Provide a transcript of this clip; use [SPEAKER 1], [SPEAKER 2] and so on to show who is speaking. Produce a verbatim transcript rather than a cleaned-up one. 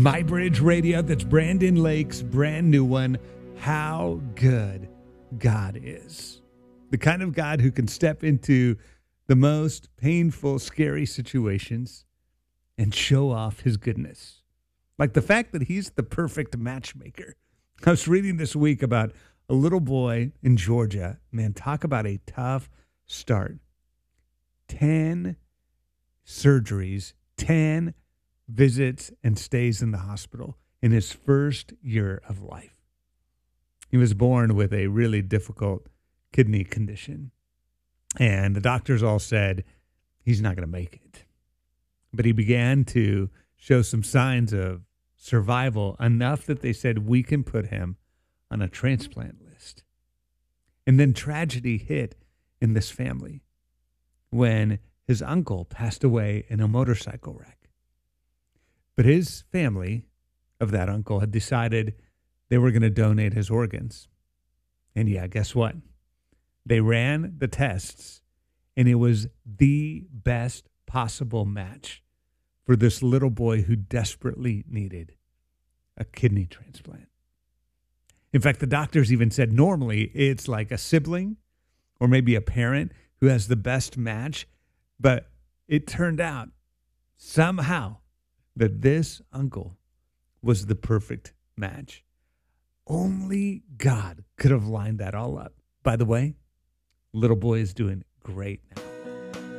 [SPEAKER 1] My Bridge Radio, that's Brandon Lake's brand new one, How Good God Is. The kind of God who can step into the most painful, scary situations and show off his goodness. Like the fact that he's the perfect matchmaker. I was reading this week about a little boy in Georgia. Man, talk about a tough start. ten surgeries, ten visits, and stays in the hospital in his first year of life. He was born with a really difficult kidney condition, and the doctors all said he's not going to make it. But he began to show some signs of survival, enough that they said we can put him on a transplant list. And then tragedy hit in this family when his uncle passed away in a motorcycle wreck. But his family of that uncle had decided they were going to donate his organs. And yeah, guess what? They ran the tests, and it was the best possible match for this little boy who desperately needed a kidney transplant. In fact, the doctors even said normally it's like a sibling or maybe a parent who has the best match, but it turned out somehow that this uncle was the perfect match. Only God could have lined that all up. By the way, little boy is doing great now.